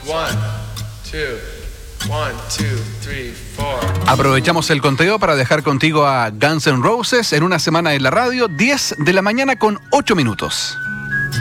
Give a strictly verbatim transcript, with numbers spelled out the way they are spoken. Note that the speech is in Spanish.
One, two, one, two, three, four. Aprovechamos el conteo para dejar contigo a Guns N' Roses en una semana en la radio, diez de la mañana con ocho minutos.